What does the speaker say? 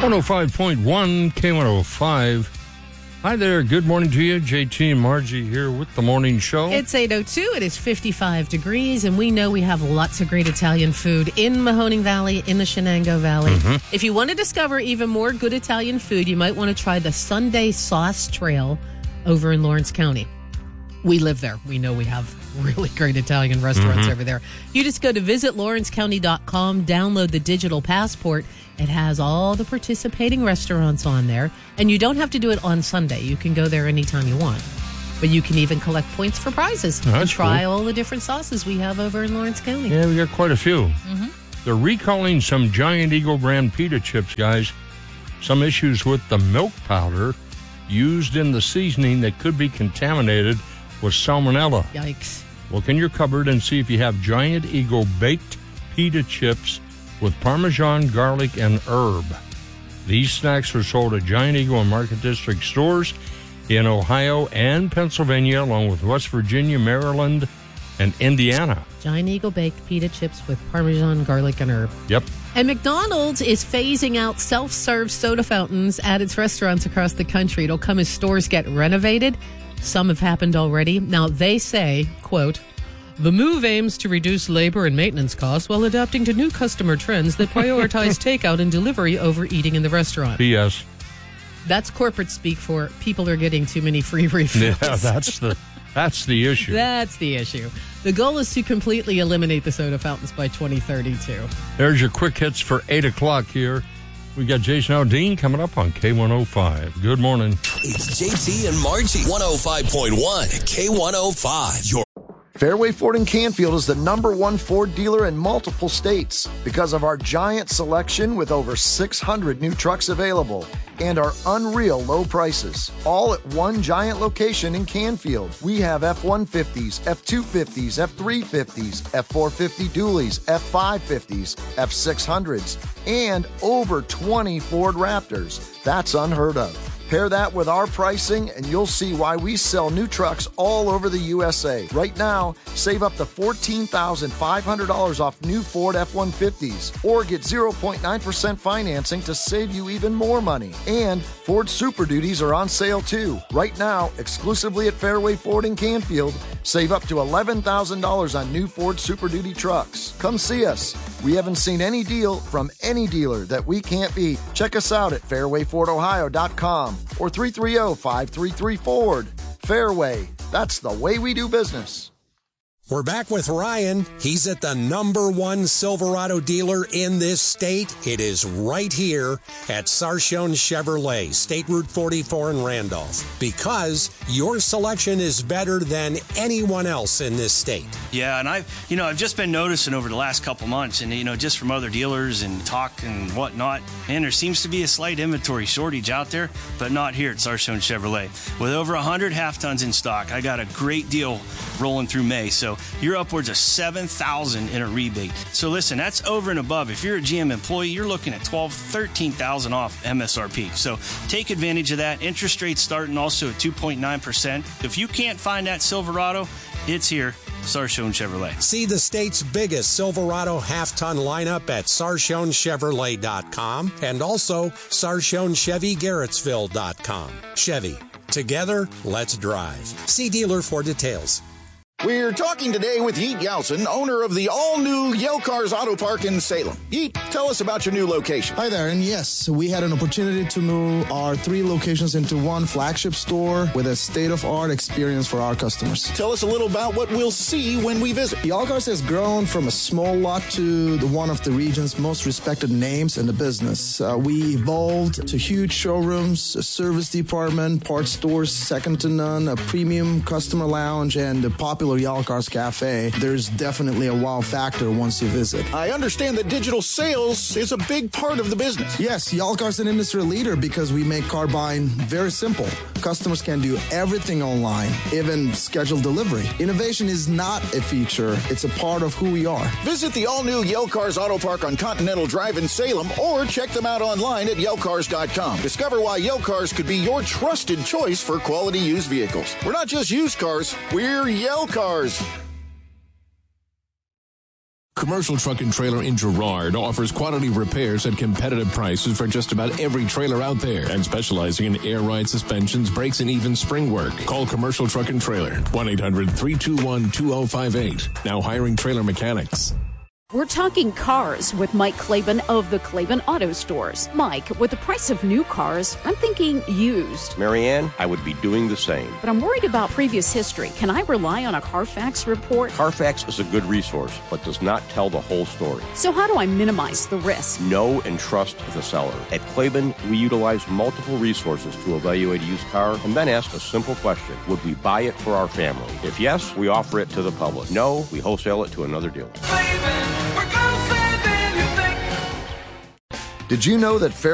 105.1 K105. Hi there. Good morning to you. JT and Margie here with the morning show. It's 8:02. It is 55 degrees, and we know we have lots of great Italian food in Mahoning Valley, in the Shenango Valley. If you want to discover even more good Italian food, you might want to try the Sunday Sauce Trail over in Lawrence County. We live there. We know we have really great Italian restaurants over there. You just go to visitlawrencecounty.com, download the digital passport. It has all the participating restaurants on there, and you don't have to do it on Sunday. You can go there anytime you want. But you can even collect points for prizes and try all the different sauces we have over in Lawrence County. Yeah, we got quite a few. They're recalling some Giant Eagle brand pita chips, guys. Some issues with the milk powder used in the seasoning that could be contaminated with salmonella. Yikes. Look in your cupboard and see if you have Giant Eagle baked pita chips with Parmesan, garlic, and herb. These snacks are sold at Giant Eagle and Market District stores in Ohio and Pennsylvania, along with West Virginia, Maryland, and Indiana. Giant Eagle baked pita chips with Parmesan, garlic, and herb. Yep. And McDonald's is phasing out self-serve soda fountains at its restaurants across the country. It'll come as stores get renovated. Some have happened already. Now, they say, quote, "The move aims to reduce labor and maintenance costs while adapting to new customer trends that prioritize takeout and delivery over eating in the restaurant." P.S. That's corporate speak for people are getting too many free refills. Yeah, that's the issue. That's the issue. The goal is to completely eliminate the soda fountains by 2032. There's your quick hits for 8 o'clock here. We got Jason Aldean coming up on K105. Good morning. It's JT and Margie. 105.1 K105. Fairway Ford in Canfield is the #1 Ford dealer in multiple states because of our giant selection with over 600 new trucks available and our unreal low prices. All at one giant location in Canfield. We have F-150s, F-250s, F-350s, F-450 dualies, F-550s, F-600s, and over 20 Ford Raptors. That's unheard of. Pair that with our pricing and you'll see why we sell new trucks all over the USA. Right now, save up to $14,500 off new Ford F-150s or get 0.9% financing to save you even more money. And Ford Super Duties are on sale too. Right now, exclusively at Fairway Ford in Canfield, save up to $11,000 on new Ford Super Duty trucks. Come see us. We haven't seen any deal from any dealer that we can't beat. Check us out at fairwayfordohio.com or 330-5334. Fairway, that's the way we do business. We're back with Ryan. He's at the #1 Silverado dealer in this state. It is right here at Sarchone Chevrolet, State Route 44 in Randolph, because your selection is better than anyone else in this state. Yeah, and I've just been noticing over the last couple months, and just from other dealers and talk and whatnot, and there seems to be a slight inventory shortage out there, but not here at Sarchone Chevrolet. With over 100 half tons in stock, I got a great deal rolling through May. So you're upwards of $7,000 in a rebate. So listen, that's over and above. If you're a GM employee, you're looking at $13,000 off MSRP. So take advantage of that. Interest rates starting also at 2.9%. If you can't find that Silverado, it's here. Sarchone Chevrolet. See the state's biggest Silverado half-ton lineup at SarchoneChevrolet.com and also SarchoneChevyGarrettsville.com. Chevy. Together, let's drive. See dealer for details. We're talking today with Yeet Yelson, owner of the all-new Yale Cars Auto Park in Salem. Yeet, tell us about your new location. Hi there, and yes, we had an opportunity to move our 3 locations into one flagship store with a state-of-art experience for our customers. Tell us a little about what we'll see when we visit. Yale Cars has grown from a small lot to one of the region's most respected names in the business. We evolved to huge showrooms, a service department, parts stores second to none, a premium customer lounge, and a popular Yale Cars Cafe. There's definitely a wow factor once you visit. I understand that digital sales is a big part of the business. Yes, Yale Cars is an industry leader because we make car buying very simple. Customers can do everything online, even schedule delivery. Innovation is not a feature, it's a part of who we are. Visit the all-new Yale Cars Auto Park on Continental Drive in Salem or check them out online at YaleCars.com. Discover why Yale Cars could be your trusted choice for quality used vehicles. We're not just used cars, we're Yale Cars. Commercial Truck and Trailer in Girard offers quality repairs at competitive prices for just about every trailer out there, and specializing in air ride suspensions, brakes, and even spring work. Call Commercial Truck and Trailer, 1-800-321-2058. Now hiring trailer mechanics. We're talking cars with Mike Claiborne of the Claiborne Auto Stores. Mike, with the price of new cars, I'm thinking used. Marianne, I would be doing the same. But I'm worried about previous history. Can I rely on a Carfax report? Carfax is a good resource, but does not tell the whole story. So how do I minimize the risk? Know and trust the seller. At Claiborne, we utilize multiple resources to evaluate a used car and then ask a simple question. Would we buy it for our family? If yes, we offer it to the public. No, we wholesale it to another dealer. Did you know that